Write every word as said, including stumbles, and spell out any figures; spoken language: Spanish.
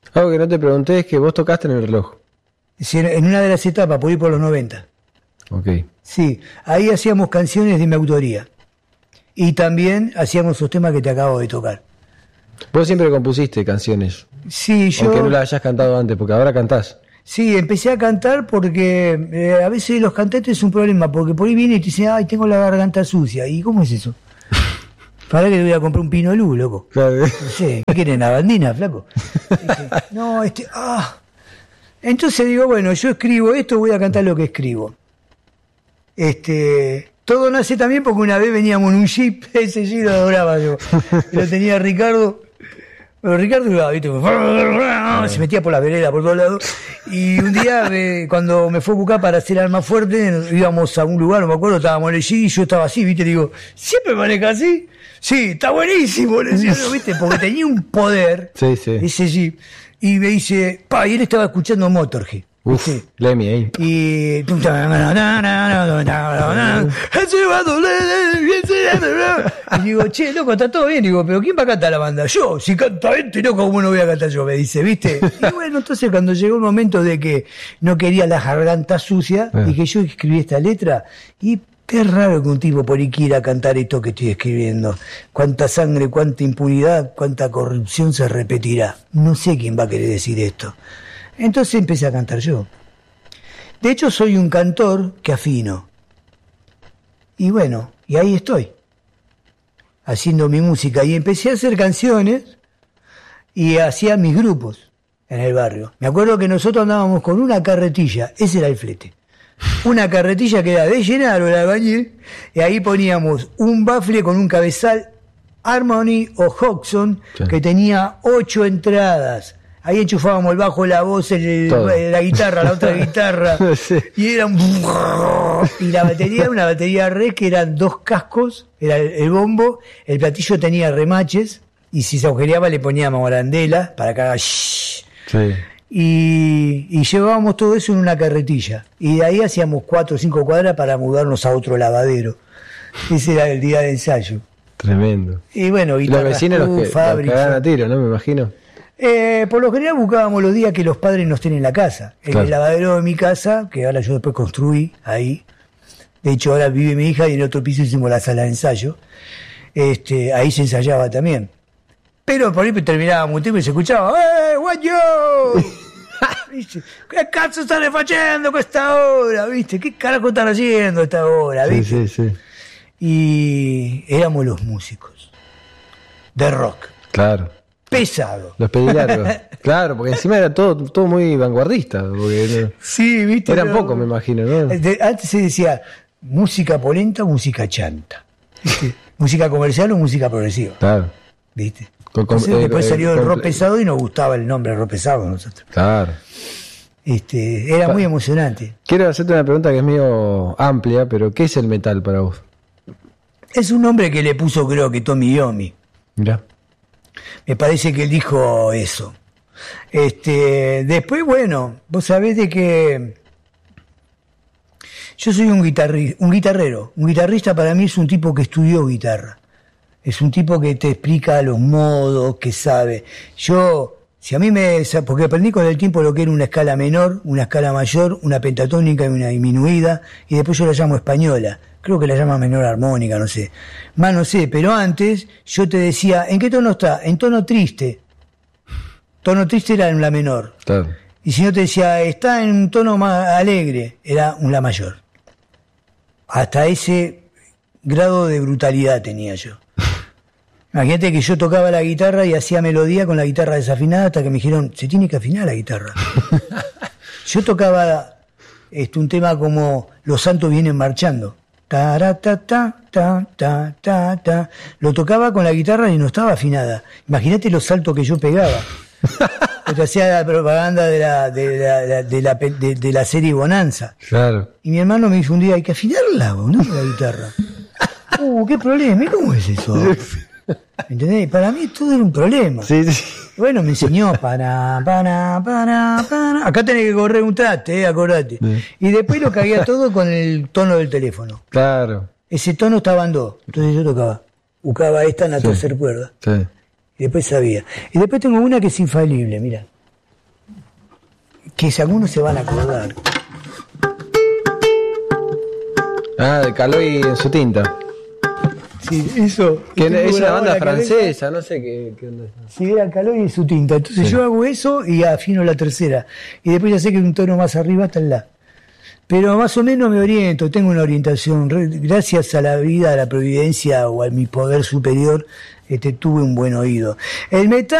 Algo que no te pregunté es que vos tocaste en el reloj. Sí, en una de las etapas, por ir por los noventa. Ok. Sí, ahí hacíamos canciones de mi autoría. Y también hacíamos esos temas que te acabo de tocar. Vos siempre compusiste canciones. Sí, yo... Aunque no las hayas cantado antes, porque ahora cantás. Sí, empecé a cantar porque eh, a veces los cantantes es un problema, porque por ahí viene y te dicen, ay, tengo la garganta sucia. ¿Y cómo es eso? Para que te voy a comprar un Pino Luz, loco. Claro. No sé, ¿qué quieren? ¿La bandina, flaco? Dije, no, este... ah. Entonces digo, bueno, yo escribo esto, voy a cantar lo que escribo. Este... Todo nace también porque una vez veníamos en un jeep, ese jeep lo adoraba yo. Lo tenía Ricardo... Pero Ricardo iba, ¿viste? Se metía por la vereda, por todos lados. Y un día, me, cuando me fue a buscar para hacer Alma Fuerte, íbamos a un lugar, no me acuerdo, estábamos allí y yo estaba así, ¿viste? Digo, ¿siempre maneja así? Sí, está buenísimo, le decía, ¿viste? Porque tenía un poder, sí, sí. ese Jeep. Y me dice, pa, y él estaba escuchando Motorhead. Uf, ¿sí? Lemmy ahí. Y... y digo, che, loco, está todo bien. Digo, pero ¿quién va a cantar la banda? Yo, si canta este, loco, ¿cómo no voy a cantar yo? Me dice, ¿viste? Y bueno, entonces cuando llegó el momento de que no quería la garganta sucia, eh. dije, yo escribí esta letra y... Qué raro que un tipo por ahí quiera cantar esto que estoy escribiendo. Cuánta sangre, cuánta impunidad, cuánta corrupción se repetirá. No sé quién va a querer decir esto. Entonces empecé a cantar yo. De hecho, soy un cantor que afino. Y bueno, y ahí estoy, haciendo mi música. Y empecé a hacer canciones y hacía mis grupos en el barrio. Me acuerdo que nosotros andábamos con una carretilla, ese era el flete. Una carretilla que era de Llenaro, el albañil, y ahí poníamos un bafle con un cabezal Harmony o Hodgson, sí, que tenía ocho entradas. Ahí enchufábamos el bajo, la voz, el, el, la guitarra, la otra guitarra, sí, y era un... y la batería era una batería red que eran dos cascos, era el, el bombo, el platillo tenía remaches, y si se agujereaba le poníamos arandela para que haga... Sí. Y, y llevábamos todo eso en una carretilla. Y de ahí hacíamos cuatro o cinco cuadras para mudarnos a otro lavadero. Ese era el día de ensayo. Tremendo. Y bueno, y los vecinos los que cagaban a tiro, ¿no? Me imagino. Eh, por lo general buscábamos los días que los padres no estén en la casa. En claro. El lavadero de mi casa, que ahora yo después construí ahí. De hecho, ahora vive mi hija y en otro piso hicimos la sala de ensayo. Este, ahí se ensayaba también. Pero por ahí terminábamos un tiempo y se escuchaba, ¡eh, guayo! ¿Qué cazzo están facendo con esta hora? ¿Viste? ¿Qué carajo están haciendo a esta hora? ¿Viste? Sí, sí, sí. Y éramos los músicos de rock. Claro. Pesado. Los pedilargos. Claro, porque encima era todo, todo muy vanguardista. Porque sí, ¿viste? Eran pocos, me imagino, ¿no? De, antes se decía música polenta o música chanta. ¿Viste? Música comercial o música progresiva. Claro. ¿Viste? Con, con, Entonces, eh, después eh, salió el con, rock pesado y nos gustaba el nombre rock pesado a nosotros. Claro. Este, era muy emocionante. Quiero hacerte una pregunta que es medio amplia, pero ¿qué es el metal para vos? Es un nombre que le puso, creo que Tommy Iommi. Mirá. Me parece que él dijo eso. Este, después, bueno, vos sabés de que yo soy un guitarri, un guitarrero. Un guitarrista para mí es un tipo que estudió guitarra. Es un tipo que te explica los modos, que sabe. Yo, si a mí me... Porque aprendí con el tiempo lo que era una escala menor, una escala mayor, una pentatónica y una disminuida, y después yo la llamo española. Creo que la llama menor armónica, no sé. Más no sé, pero antes yo te decía, ¿en qué tono está? En tono triste. Tono triste era en la menor. Claro. Y si no te decía, está en un tono más alegre, era un la mayor. Hasta ese grado de brutalidad tenía yo. Imagínate que yo tocaba la guitarra y hacía melodía con la guitarra desafinada hasta que me dijeron, se tiene que afinar la guitarra. Yo tocaba este, un tema como Los Santos Vienen Marchando. Ta, ta, ta, ta, ta, ta, ta. Lo tocaba con la guitarra y no estaba afinada. Imagínate los saltos que yo pegaba. Porque hacía la propaganda de la, de la, de la, de la, de, de la serie Bonanza. Claro. Y mi hermano me dijo un día, hay que afinarla, ¿no? La guitarra. Uh, qué problema. ¿Y cómo es eso? ¿Entendés? Para mí todo era un problema. Sí, sí. Bueno, me enseñó para, para, para, para. Acá tenés que correr un traste, eh, acordate. Sí. Y después lo caía todo con el tono del teléfono. Claro. Ese tono estaba en do. Entonces yo tocaba. Buscaba esta en la sí. tercera cuerda. Sí. Y después sabía. Y después tengo una que es infalible, mira. que si algunos se van a acordar. Ah, de Caloi en su tinta. Sí, eso. Que tengo es una grabado banda en la cabeza. francesa, no sé qué, qué onda. Sí, era Caloi en su tinta. Entonces Sí. yo hago eso y afino la tercera. Y después ya sé que un tono más arriba está el La. Pero más o menos me oriento, tengo una orientación. Re- Gracias a la vida, a la providencia o a mi poder superior, este, tuve un buen oído. El metal